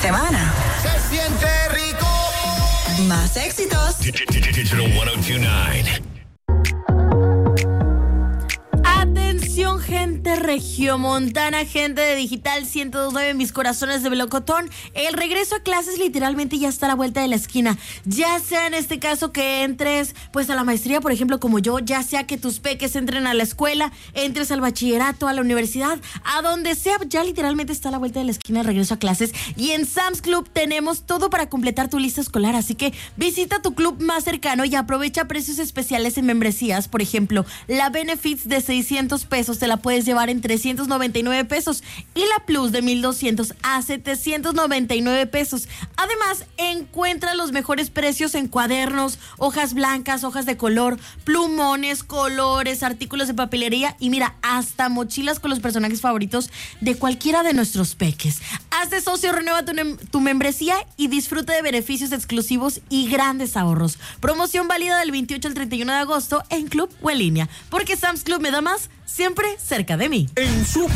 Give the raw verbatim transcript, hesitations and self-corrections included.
semana. Se siente rico. Más éxitos. Digital ciento dos punto nueve. Atención, gente regiomontana, gente de Digital ciento dos punto nueve, mis corazones de melocotón. El regreso a clases literalmente ya está a la vuelta de la esquina. Ya sea en este caso que entres pues a la maestría, por ejemplo, como yo, ya sea que tus peques entren a la escuela, entres al bachillerato, a la universidad, a donde sea, ya literalmente está a la vuelta de la esquina el regreso a clases. Y en Sam's Club tenemos todo para completar tu lista escolar, así que visita tu club más cercano y aprovecha precios especiales en membresías. Por ejemplo, la Benefits de seiscientos pesos te la puedes llevar en trescientos noventa y nueve pesos y la Plus de mil doscientos a setecientos noventa y nueve pesos. Además, encuentra los mejores precios en cuadernos, hojas blancas, hojas de color, plumones, colores, artículos de papelería y mira, hasta mochilas con los personajes favoritos de cualquiera de nuestros peques. Hazte socio, renueva tu, tu membresía y disfruta de beneficios exclusivos y grandes ahorros. Promoción válida del veintiocho al treinta y uno de agosto en club o en línea, porque Sam's Club me da más siempre cerca de mí. En Super